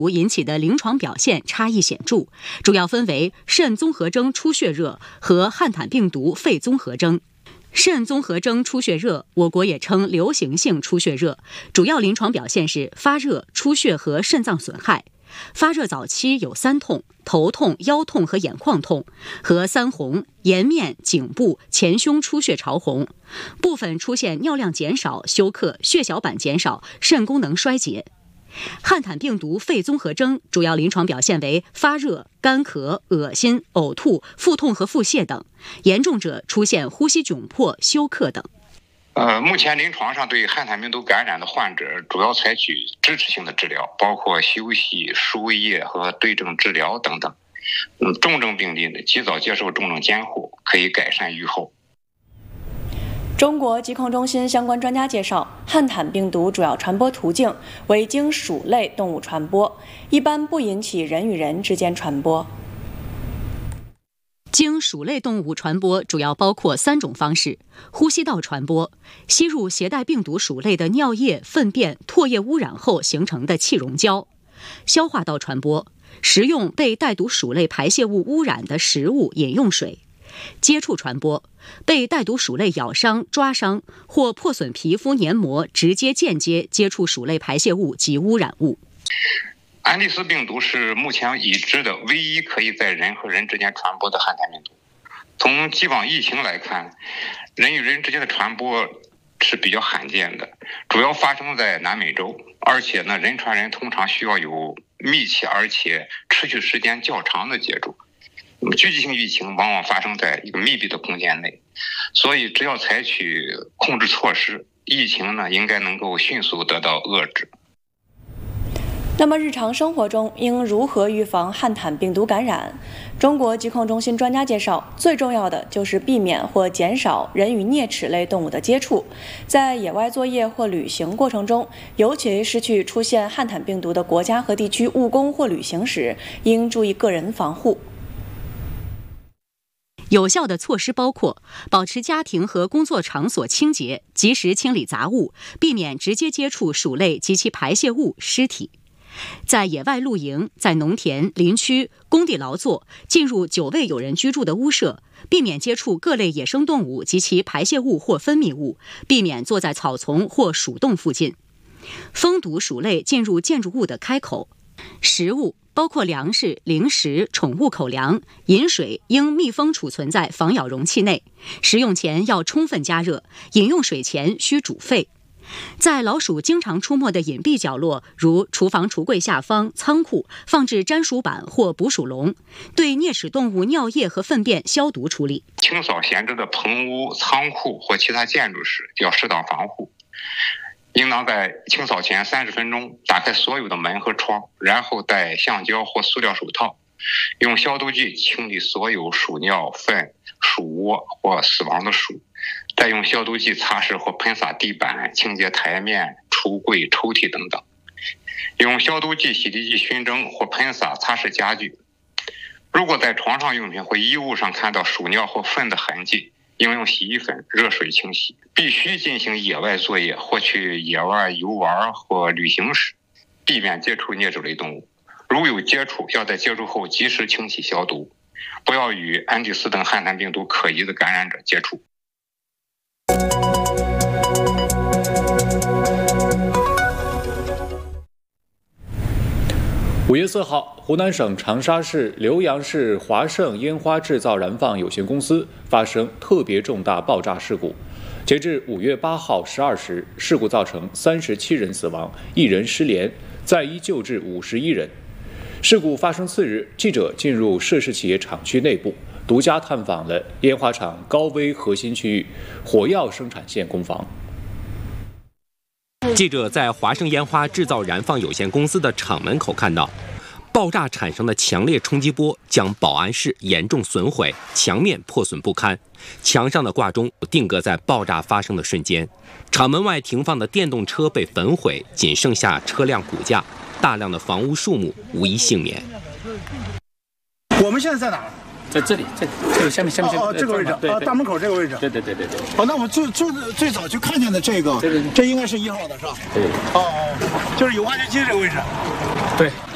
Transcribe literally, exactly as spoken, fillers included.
引起的临床表现差异显著，主要分为肾综合征出血热和汉坦病毒肺综合征。肾综合征出血热，我国也称流行性出血热，主要临床表现是发热、出血和肾脏损害。发热早期有三痛：头痛、腰痛和眼眶痛，和三红：颜面、颈部、前胸出血潮红，部分出现尿量减少、休克、血小板减少、肾功能衰竭。汉坦病毒肺综合征主要临床表现为发热、干咳、恶心、呕吐、腹痛和腹泻等，严重者出现呼吸窘迫、休克等。 呃，目前临床上对汉坦病毒感染的患者主要采取支持性的治疗，包括休息、输液和对症治疗等等。嗯，重症病例呢，及早接受重症监护，可以改善预后。 中国疾控中心相关专家介绍，汉坦病毒主要传播途径为经鼠类动物传播，一般不引起人与人之间传播。 经鼠类动物传播主要包括三种方式：呼吸道传播，吸入携带病毒鼠类的尿液、粪便、唾液污染后形成的气溶胶；消化道传播，食用被带毒鼠类排泄物污染的食物、饮用水；接触传播，被带毒鼠类咬伤、抓伤或破损皮肤黏膜，直接、间接接触鼠类排泄物及污染物。 安地斯病毒是目前已知的唯一可以在人和人之间传播的汉坦病毒。从既往疫情来看，人与人之间的传播是比较罕见的，主要发生在南美洲，而且呢，人传人通常需要有密切而且持续时间较长的接触。那么聚集性疫情往往发生在一个密闭的空间内，所以只要采取控制措施，疫情呢应该能够迅速得到遏制。 那么日常生活中应如何预防汉坦病毒感染？中国疾控中心专家介绍，最重要的就是避免或减少人与啮齿类动物的接触。在野外作业或旅行过程中，尤其是去出现汉坦病毒的国家和地区务工或旅行时，应注意个人防护。 有效的措施包括保持家庭和工作场所清洁，及时清理杂物，避免直接接触鼠类及其排泄物、尸体。在野外露营，在农田、林区、工地劳作，进入久未有人居住的屋舍，避免接触各类野生动物及其排泄物或分泌物，避免坐在草丛或鼠洞附近。封堵鼠类进入建筑物的开口。食物包括粮食、零食、宠物口粮、饮水应密封储存在防咬容器内，食用前要充分加热，饮用水前需煮沸。在老鼠经常出没的隐蔽角落，如厨房橱柜下方、仓库，放置粘鼠板或捕鼠笼，对啮齿动物尿液和粪便消毒处理。 清扫闲置的棚屋、仓库或其他建筑时，要适当防护。应当在清扫前三十分钟打开所有的门和窗，然后戴橡胶或塑料手套，用消毒剂清理所有鼠尿、粪、鼠窝或死亡的鼠，再用消毒剂擦拭或喷洒地板、清洁台面、橱柜、抽屉等等。用消毒剂、洗涤剂熏蒸或喷洒擦拭家具。如果在床上用品或衣物上看到鼠尿或粪的痕迹，应用洗衣粉、热水清洗。必须进行野外作业或去野外游玩或旅行时，避免接触啮齿类动物。如有接触，要在接触后及时清洗消毒，不要与安地斯等汉坦病毒可疑的感染者接触。 五月四号，湖南省长沙市浏阳市华盛烟花制造燃放有限公司发生特别重大爆炸事故。截至五月八号十二时，事故造成三十七人死亡，一人失联，在医救治五十一人。事故发生次日，记者进入涉事企业厂区内部，独家探访了烟花厂高危核心区域火药生产线工房。 记者在华盛烟花制造燃放有限公司的厂门口看到，爆炸产生的强烈冲击波将保安室严重损毁，墙面破损不堪，墙上的挂钟定格在爆炸发生的瞬间。厂门外停放的电动车被焚毁，仅剩下车辆骨架，大量的房屋树木无一幸免。 我们现在在哪儿？ 在这里，这这个下面下面哦，这个位置啊，大门口这个位置。 对对对对对。 哦，那我最最最早就看见的这个，这应该是一号的是吧？ 对。 哦，就是有挖掘机这个位置。 对。